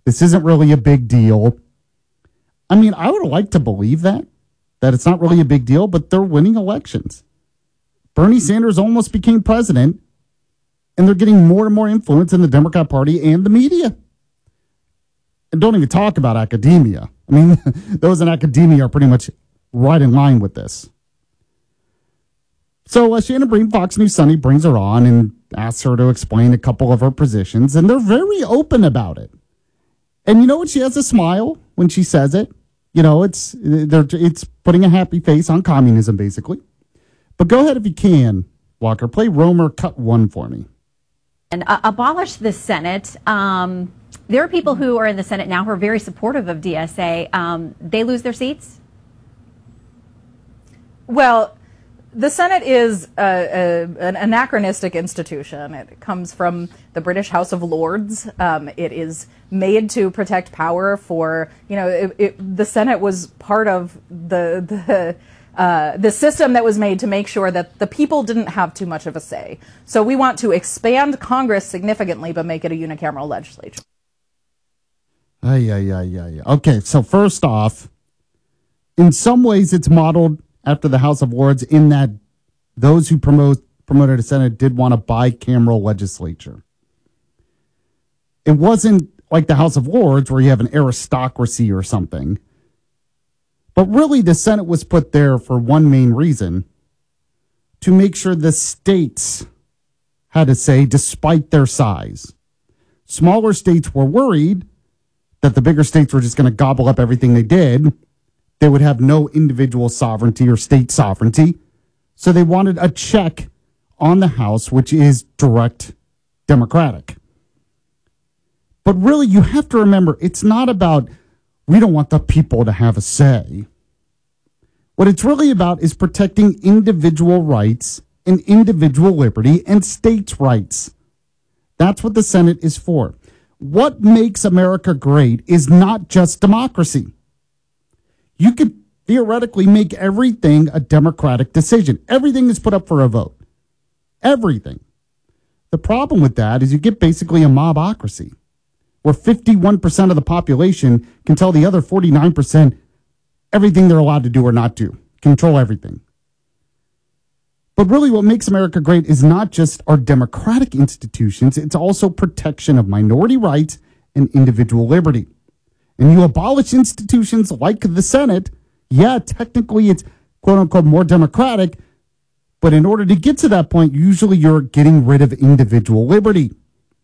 This isn't really a big deal. I mean, I would like to believe that it's not really a big deal, but they're winning elections. Bernie Sanders almost became president, and they're getting more and more influence in the Democrat Party and the media. And don't even talk about academia. I mean, those in academia are pretty much right in line with this. So Shannon Bream, Fox News Sunday, brings her on and asks her to explain a couple of her positions, and they're very open about it. And you know what? She has a smile when she says it. You know, it's putting a happy face on communism, basically. But go ahead if you can, Walker. Play Romer Cut 1 for me. And abolish the Senate. There are people who are in the Senate now who are very supportive of DSA. They lose their seats? Well, the Senate is an anachronistic institution. It comes from the British House of Lords. It is made to protect power for, the Senate was part of the system that was made to make sure that the people didn't have too much of a say. So we want to expand Congress significantly, but make it a unicameral legislature. Okay, so first off, in some ways it's modeled after the House of Lords in that those who promoted a Senate did want a bicameral legislature. It wasn't like the House of Lords where you have an aristocracy or something. But really the Senate was put there for one main reason, to make sure the states had a say despite their size. Smaller states were worried that the bigger states were just going to gobble up everything they did. They would have no individual sovereignty or state sovereignty. So they wanted a check on the House, which is direct Democratic. But really, you have to remember, it's not about, we don't want the people to have a say. What it's really about is protecting individual rights and individual liberty and states' rights. That's what the Senate is for. What makes America great is not just democracy. You could theoretically make everything a democratic decision. Everything is put up for a vote. Everything. The problem with that is you get basically a mobocracy, where 51% of the population can tell the other 49% everything they're allowed to do or not do, control everything. But really what makes America great is not just our democratic institutions, it's also protection of minority rights and individual liberty. And you abolish institutions like the Senate, yeah, technically it's quote-unquote more democratic, but in order to get to that point, usually you're getting rid of individual liberty.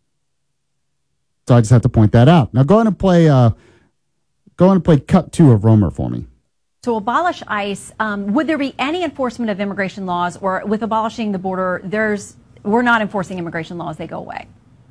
So I just have to point that out. Now go on and play cut 2 of Romer for me. To abolish ICE, would there be any enforcement of immigration laws, or with abolishing the border, we're not enforcing immigration laws, they go away?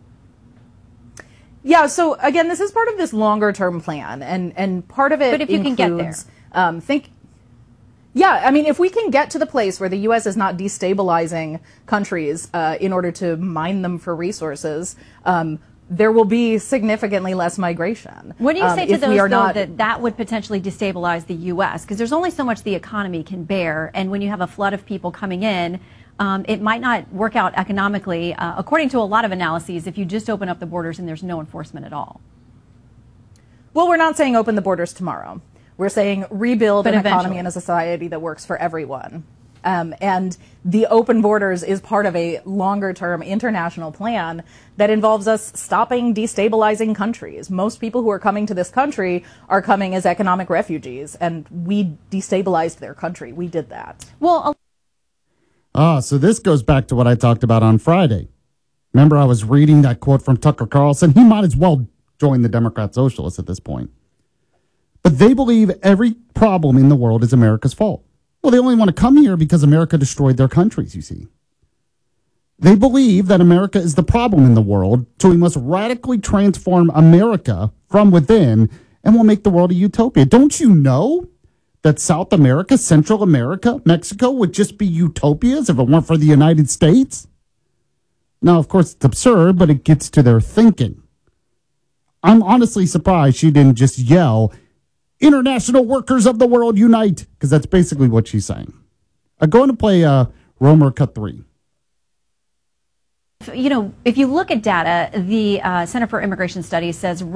Yeah, so again, this is part of this longer term plan, and part of it but if you includes, can get there. if we can get to the place where the U.S. is not destabilizing countries in order to mine them for resources, there will be significantly less migration. What do you say to those, though, that would potentially destabilize the U.S.? Because there's only so much the economy can bear, and when you have a flood of people coming in, it might not work out economically, according to a lot of analyses, if you just open up the borders and there's no enforcement at all. Well, we're not saying open the borders tomorrow. We're saying rebuild an economy and a society that works for everyone. And the open borders is part of a longer-term international plan that involves us stopping destabilizing countries. Most people who are coming to this country are coming as economic refugees, and we destabilized their country. We did that. Well, so this goes back to what I talked about on Friday. Remember, I was reading that quote from Tucker Carlson. He might as well join the Democrat Socialists at this point. But they believe every problem in the world is America's fault. Well, they only want to come here because America destroyed their countries, you see. They believe that America is the problem in the world, so we must radically transform America from within, and we'll make the world a utopia. Don't you know that South America, Central America, Mexico would just be utopias if it weren't for the United States? Now, of course, it's absurd, but it gets to their thinking. I'm honestly surprised she didn't just yell, "International workers of the world unite," because that's basically what she's saying. I'm going to play Romer Cut 3. You know, if you look at data, the Center for Immigration Studies says